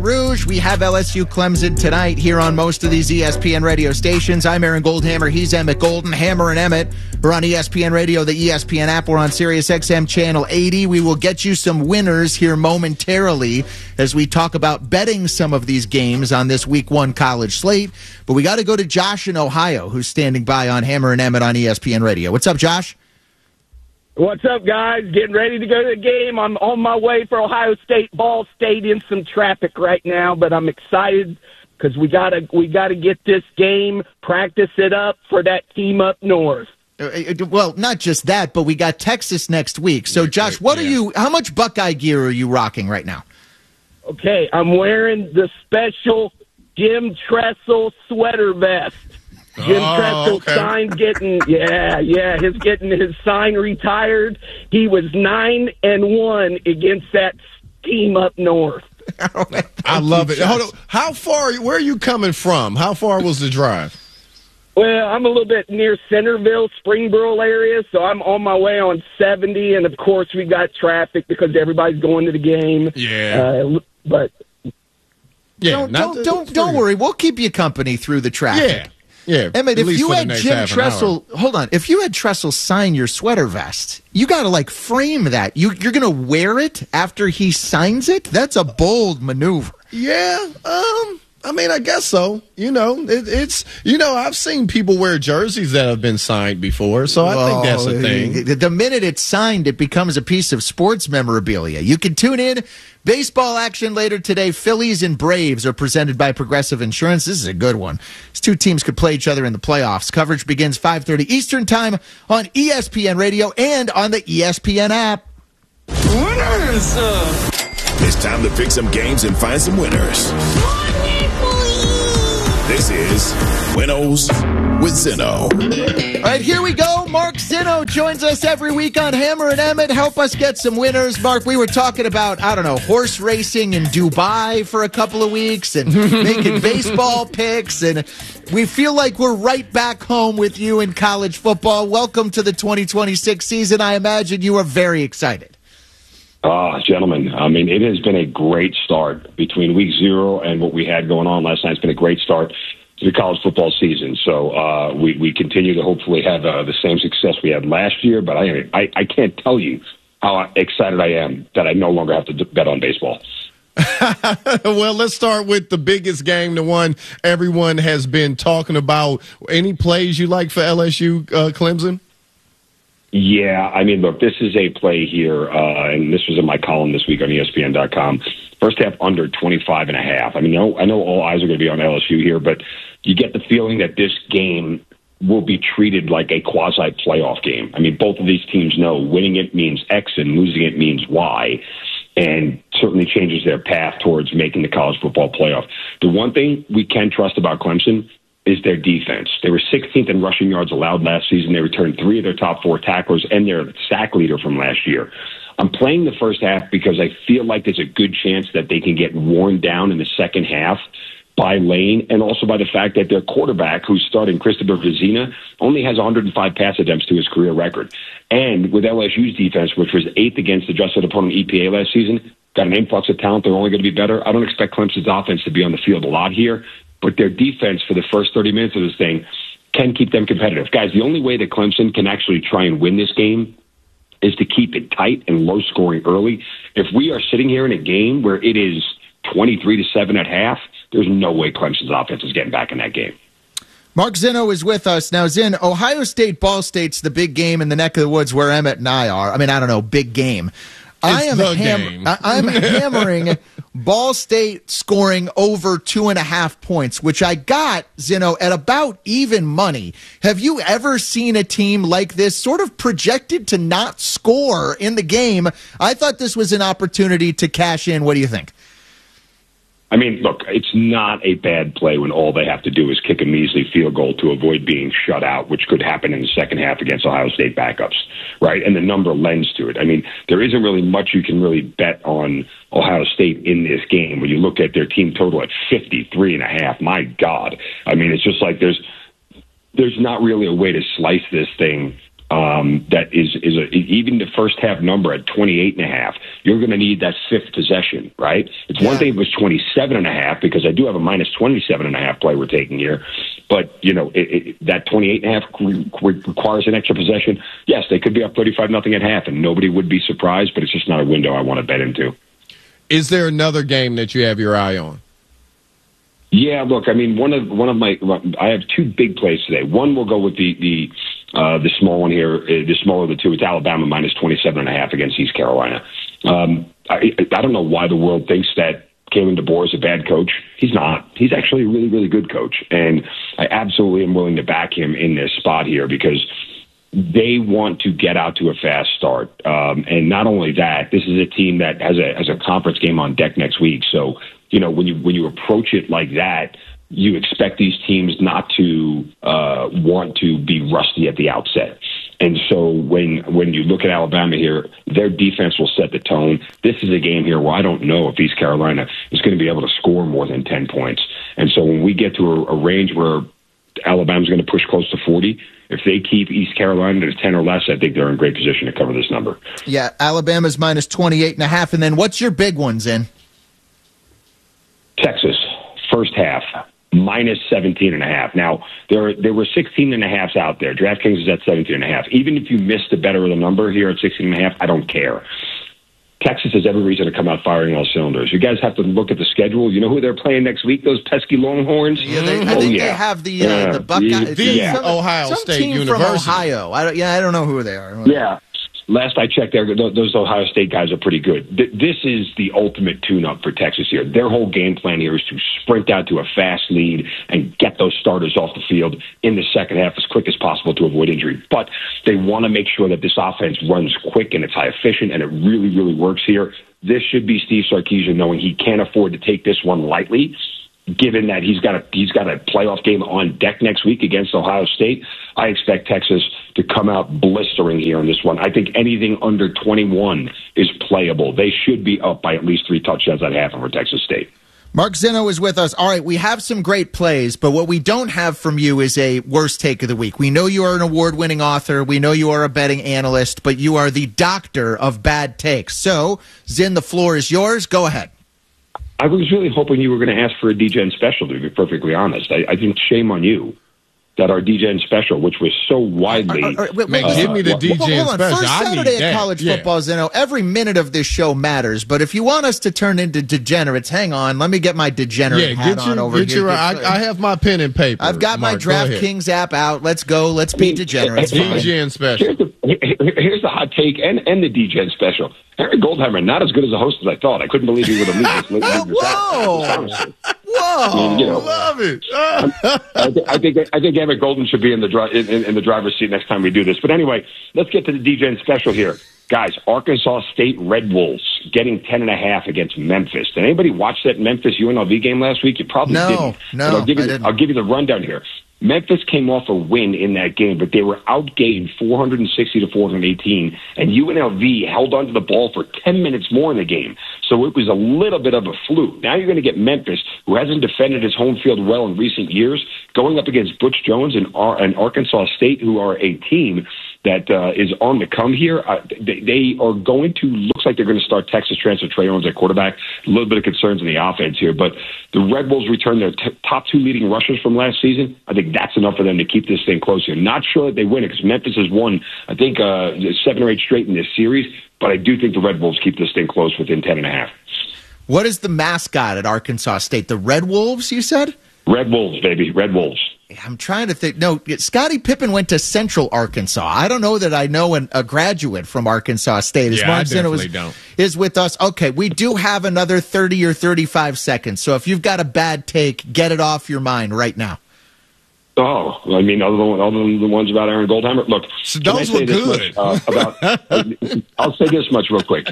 Rouge. We have LSU Clemson tonight here on most of these ESPN radio stations. I'm Aaron Goldhammer. He's Emmett Golden. Hammer and Emmett. We're on ESPN Radio, the ESPN app. We're on Sirius XM Channel 80. We will get you some winners here momentarily as we talk about betting some of these games on this Week 1 college slate. But we got to go to Josh in Ohio, who's standing by on Hammer and Emmett on ESPN Radio. What's up, Josh? What's up, guys? Getting ready to go to the game. I'm on my way for Ohio State Ball Stadium. Some traffic right now, but I'm excited because we gotta get this game, practice it up for that team up north. Well, not just that, but we got Texas next week. So, Josh, how much Buckeye gear are you rocking right now? Okay, I'm wearing the special Jim Tressel sweater vest. Jim Tressel signed getting his sign retired. He was 9-1 against that team up north. I love it. Hold on. Where are you coming from? How far was the drive? Well, I'm a little bit near Centerville, Springboro area, so I'm on my way on 70, and of course we got traffic because everybody's going to the game. Yeah. Don't worry. We'll keep you company through the traffic. Yeah, Emmett, if you had Jim Tressel, if you had Tressel sign your sweater vest, you got to frame that. You're going to wear it after he signs it? That's a bold maneuver. Yeah, I guess so. I've seen people wear jerseys that have been signed before, so I think that's a thing. The minute it's signed, it becomes a piece of sports memorabilia. You can tune in. Baseball action later today. Phillies and Braves are presented by Progressive Insurance. This is a good one. These two teams could play each other in the playoffs. Coverage begins 5:30 Eastern Time on ESPN Radio and on the ESPN app. Winners! It's time to pick some games and find some winners. This is Winnows with Zinno. All right, here we go. Mark Zinno joins us every week on Hammer and Emmett. Help us get some winners. Mark, we were talking about, horse racing in Dubai for a couple of weeks and making baseball picks, and we feel like we're right back home with you in college football. Welcome to the 2026 season. I imagine you are very excited. Gentlemen, it has been a great start between week 0 and what we had going on last night. It's been a great start to the college football season. So we continue to hopefully have the same success we had last year. But I can't tell you how excited I am that I no longer have to bet on baseball. Well, let's start with the biggest game, the one everyone has been talking about. Any plays you like for LSU, Clemson? Yeah, look, this is a play here, and this was in my column this week on ESPN.com. First half under 25.5. I know all eyes are going to be on LSU here, but you get the feeling that this game will be treated like a quasi-playoff game. Both of these teams know winning it means X and losing it means Y, and certainly changes their path towards making the college football playoff. The one thing we can trust about Clemson is their defense. They were 16th in rushing yards allowed last season. They returned 3 of their top 4 tacklers and their sack leader from last year. I'm playing the first half because I feel like there's a good chance that they can get worn down in the second half by Lane and also by the fact that their quarterback, who's starting, Christopher Vizina, only has 105 pass attempts to his career record. And with LSU's defense, which was 8th against adjusted opponent EPA last season, got an influx of talent. They're only going to be better. I don't expect Clemson's offense to be on the field a lot here, but their defense for the first 30 minutes of this thing can keep them competitive. Guys, the only way that Clemson can actually try and win this game is to keep it tight and low scoring early. If we are sitting here in a game where it is 23-7 at half, there's no way Clemson's offense is getting back in that game. Mark Zinno is with us. Now, Zinn, Ohio State Ball State's the big game in the neck of the woods where Emmett and I are. Big game. I'm hammering Ball State scoring over 2.5 points, which I got, Zinno, at about even money. Have you ever seen a team like this sort of projected to not score in the game? I thought this was an opportunity to cash in. What do you think? Look, it's not a bad play when all they have to do is kick a measly field goal to avoid being shut out, which could happen in the second half against Ohio State backups, right? And the number lends to it. There isn't really much you can really bet on Ohio State in this game when you look at their team total at 53.5. My God. It's just like there's not really a way to slice this thing that is even the first half number at 28.5. You're going to need that fifth possession, right? It's one thing if it was 27.5, because I do have a minus 27.5 play we're taking here. But, that 28.5 requires an extra possession. Yes, they could be up 35-0 at half, and nobody would be surprised, but it's just not a window I want to bet into. Is there another game that you have your eye on? Yeah, look, I mean, one of my I have two big plays today. One will go with the small one here, the smaller of the two. It's Alabama minus 27.5 against East Carolina. I don't know why the world thinks that Kalen DeBoer is a bad coach. He's not. He's actually a really, really good coach, and I absolutely am willing to back him in this spot here because they want to get out to a fast start. And not only that, this is a team that has a conference game on deck next week. So, when you approach it like that, you expect these teams not to want to be rusty at the outset. And so when you look at Alabama here, their defense will set the tone. This is a game here where I don't know if East Carolina is going to be able to score more than 10 points. And so when we get to a range where Alabama's going to push close to 40, if they keep East Carolina to 10 or less, I think they're in great position to cover this number. Yeah, Alabama's minus 28.5. And then what's your big ones in? Texas, first half, minus 17.5. Now, there were 16.5s out there. DraftKings is at 17.5. Even if you missed the better of the number here at 16.5, I don't care. Texas has every reason to come out firing all cylinders. You guys have to look at the schedule. You know who they're playing next week? Those pesky Longhorns. Yeah, I think they have the Buckeyes. Ohio State team University. From Ohio. I don't know who they are. Yeah. Last I checked, those Ohio State guys are pretty good. This is the ultimate tune-up for Texas here. Their whole game plan here is to sprint out to a fast lead and get those starters off the field in the second half as quick as possible to avoid injury. But they want to make sure that this offense runs quick and it's high efficient, and it really, really works here. This should be Steve Sarkisian knowing he can't afford to take this one lightly, given that he's got a playoff game on deck next week against Ohio State. I expect Texas to come out blistering here in this one. I think anything under 21 is playable. They should be up by at least 3 touchdowns at half over Texas State. Mark Zinno is with us. All right, we have some great plays, but what we don't have from you is a worst take of the week. We know you are an award-winning author. We know you are a betting analyst, but you are the doctor of bad takes. So, Zin, the floor is yours. Go ahead. I was really hoping you were going to ask for a DGen special, to be perfectly honest. I think shame on you that our DGen special, which was so widely... give me the DGen special. First Saturday of college football, Zeno, every minute of this show matters, but if you want us to turn into degenerates, hang on, let me get my degenerate hat on over here. I have my pen and paper. I've got my DraftKings app out. Let's go. Let's be degenerates. DGen special. Here's the hot take and the DGen special. Harry Goldheimer, not as good as a host as I thought. I couldn't believe he would have leave this. Whoa! I mean, love it. I think Emmett Golden should be in the driver's seat next time we do this. But anyway, let's get to the DGen special here. Guys, Arkansas State Red Wolves getting 10.5 against Memphis. Did anybody watch that Memphis UNLV game last week? You probably didn't. No, I didn't. I'll give you the rundown here. Memphis came off a win in that game, but they were outgained 460 to 418, and UNLV held onto the ball for 10 minutes more in the game. So it was a little bit of a fluke. Now you're going to get Memphis, who hasn't defended his home field well in recent years, going up against Butch Jones and Arkansas State, who are a team that is on the come here. They are going to, looks like they're going to start Texas transfer Trey Owens at quarterback. A little bit of concerns in the offense here, but the Red Bulls return their top 2 leading rushers from last season. I think that's enough for them to keep this thing close here. Not sure that they win it because Memphis has won, I think, 7 or 8 straight in this series, but I do think the Red Bulls keep this thing close within 10.5. What is the mascot at Arkansas State? The Red Wolves, you said? Red Wolves, baby. Red Wolves. I'm trying to think. No, Scottie Pippen went to Central Arkansas. I don't know that I know a graduate from Arkansas State. I definitely don't. Is with us. Okay, we do have another 30 or 35 seconds. So if you've got a bad take, get it off your mind right now. Oh, I mean, other than the ones about Aaron Goldheimer. Look, so those were good. I'll say this much real quick.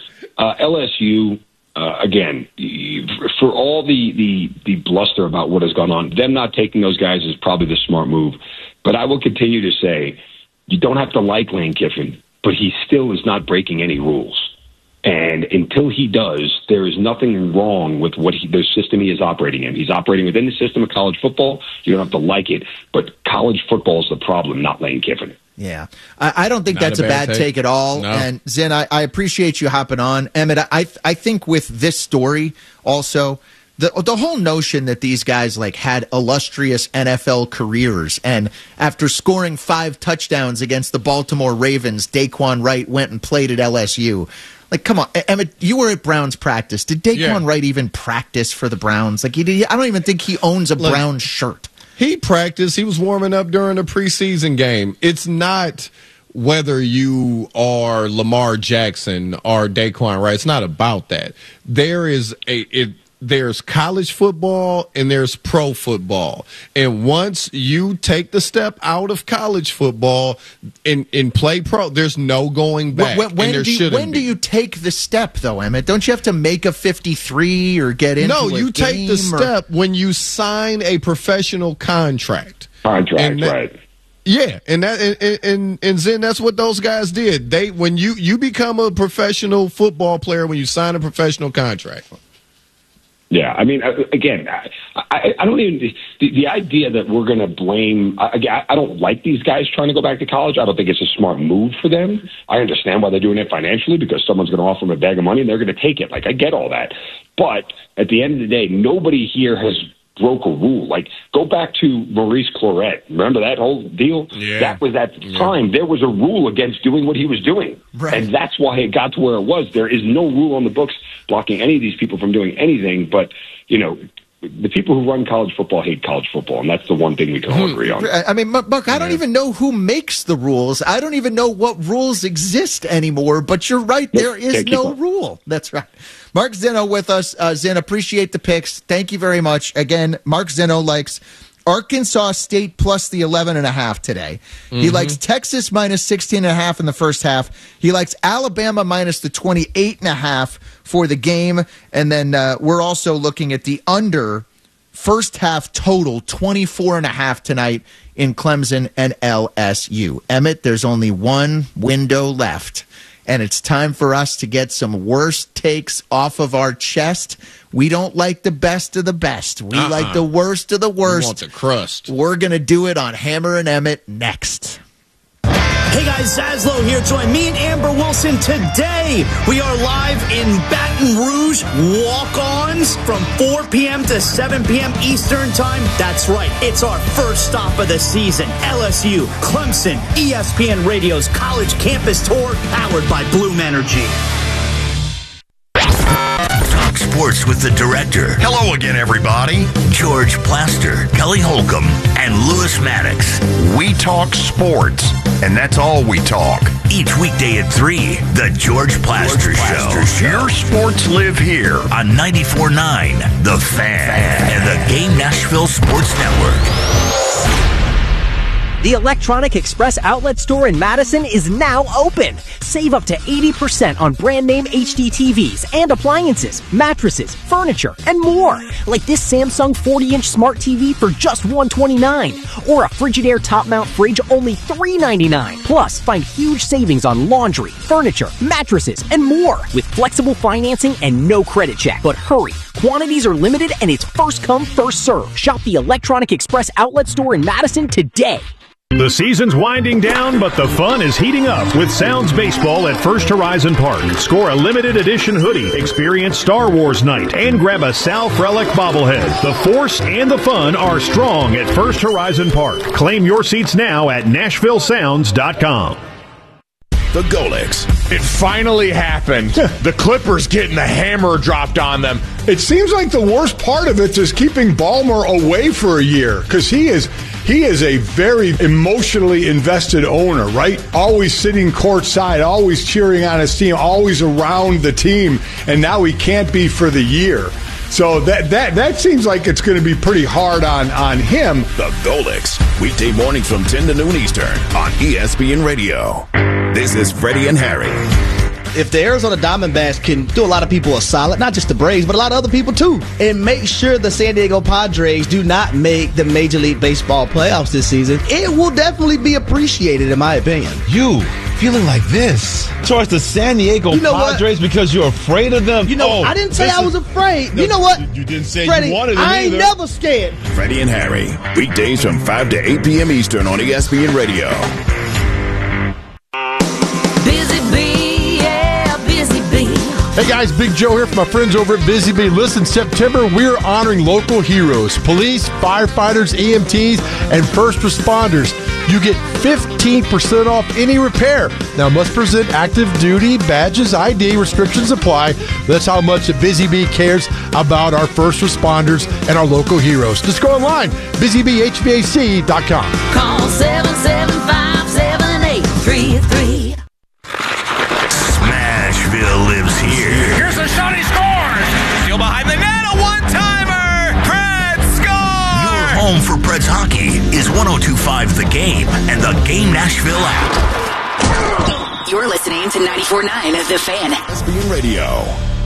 LSU. Again, for all the bluster about what has gone on, them not taking those guys is probably the smart move. But I will continue to say, you don't have to like Lane Kiffin, but he still is not breaking any rules. And until he does, there is nothing wrong with the system he is operating in. He's operating within the system of college football. You don't have to like it, but college football is the problem, not Lane Kiffin. Yeah. I don't think that's a bad take at all. No. And Zen, I appreciate you hopping on. Emmett, I think with this story also, the whole notion that these guys like had illustrious NFL careers, and after scoring 5 touchdowns against the Baltimore Ravens, Daquan Wright went and played at LSU. Like, come on, Emmett, you were at Browns practice. Did Daquan Wright even practice for the Browns? Like, I don't even think he owns a Browns shirt. He practiced. He was warming up during a preseason game. It's not whether you are Lamar Jackson or Daquan Wright. It's not about that. There's college football and there's pro football. And once you take the step out of college football and play pro, there's no going back. When do you take the step, though, Emmett? Don't you have to make a 53 or get into No, you take the step when you sign a professional contract. Right. Yeah, and Zen, that's what those guys did. When you become a professional football player when you sign a professional contract. Yeah, I mean, again, I don't even the idea that we're going to blame. I don't like these guys trying to go back to college. I don't think it's a smart move for them. I understand why they're doing it financially, because someone's going to offer them a bag of money and they're going to take it. Like, I get all that, but at the end of the day, nobody here has broke a rule. Like, go back to Maurice Clarett. Remember that whole deal? Yeah. That was at the time. There was a rule against doing what he was doing. Right. And that's why it got to where it was. There is no rule on the books blocking any of these people from doing anything. But, you know, the people who run college football hate college football, and that's the one thing we can all agree on. I mean, Buck, I don't even know who makes the rules. I don't even know what rules exist anymore, but you're right. There is no rule. That's right. Mark Zeno with us. Zen, appreciate the picks. Thank you very much. Again, Mark Zeno likes Arkansas State plus the 11.5 today. Mm-hmm. He likes Texas minus 16.5 in the first half. He likes Alabama minus the 28.5 for the game. And then we're also looking at the under first half total, 24.5 tonight in Clemson and LSU. Emmett, there's only one window left, and it's time for us to get some worst takes off of our chest. We don't like the best of the best. We like the worst of the worst. We want the crust. We're going to do it on Hammer and Emmett next. Hey guys, Zaslow here. Join me and Amber Wilson today. We are live in Baton Rouge, walk-ons from 4 p.m. to 7 p.m. Eastern Time. That's right. It's our first stop of the season. LSU, Clemson, ESPN Radio's college campus tour, powered by Bloom Energy. Talk sports with the director. Hello again, everybody. George Plaster, Kelly Holcomb, and Lewis Maddox. We talk sports, and that's all we talk. Each weekday at 3, the George Plaster Show. Your sports live here on 94.9, The Fan, and the Game Nashville Sports Network. The Electronic Express outlet store in Madison is now open. Save up to 80% on brand name HD TVs and appliances, mattresses, furniture, and more. Like this Samsung 40-inch smart TV for just $129, or a Frigidaire top-mount fridge only $399. Plus, find huge savings on laundry, furniture, mattresses, and more with flexible financing and no credit check. But hurry, quantities are limited and it's first come, first serve. Shop the Electronic Express outlet store in Madison today. The season's winding down, but the fun is heating up with Sounds Baseball at First Horizon Park. Score a limited edition hoodie, experience Star Wars night, and grab a Sal Frelick bobblehead. The force and the fun are strong at First Horizon Park. Claim your seats now at NashvilleSounds.com. The Golics. It finally happened. The Clippers getting the hammer dropped on them. It seems like the worst part of it is keeping Ballmer away for a year, because he is a very emotionally invested owner, right? Always sitting courtside, always cheering on his team, always around the team, and now he can't be for the year. So that seems like it's going to be pretty hard on him. The Golics, weekday mornings from 10 to noon Eastern on ESPN Radio. This is Freddie and Harry. If the Arizona Diamondbacks can do a lot of people a solid, not just the Braves, but a lot of other people too, and make sure the San Diego Padres do not make the Major League Baseball playoffs this season, it will definitely be appreciated, in my opinion. You feeling like this towards the San Diego Padres because you're afraid of them? I didn't say I was afraid. You know what? You didn't say Freddie, you wanted them I ain't either. never scared. Freddie and Harry, weekdays from 5 to 8 p.m. Eastern on ESPN Radio. Hey guys, Big Joe here from my friends over at Busy Bee. Listen, September, we're honoring local heroes, police, firefighters, EMTs, and first responders. You get 15% off any repair. Now, must present active duty badges, ID, restrictions apply. That's how much Busy Bee cares about our first responders and our local heroes. Just go online, busybeehvac.com. Call 775-7833. Smashville lives here. Here's a shot, he scores! Steal behind the net, a one-timer! Preds score! Your home for Preds hockey is 102.5 The Game and the Game Nashville app. You're listening to 94.9 The Fan. ESPN Radio.